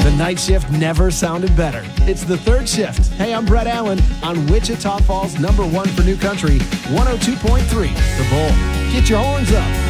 The night shift never sounded better. It's the third shift. Hey, I'm Brett Allen on Wichita Falls #1 for New Country, 102.3 The Bull. Get your horns up.